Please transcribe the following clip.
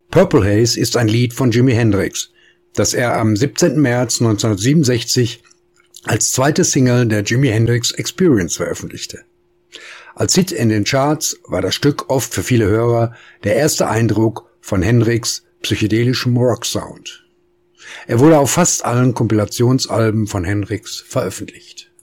Purple Haze ist ein Lied von Jimi Hendrix, das er am 17. März 1967 als zweite Single der Jimi Hendrix Experience veröffentlichte. Als Hit in den Charts war das Stück oft für viele Hörer der erste Eindruck von Hendrix' psychedelischem Rocksound. Er wurde auf fast allen Kompilationsalben von Hendrix veröffentlicht.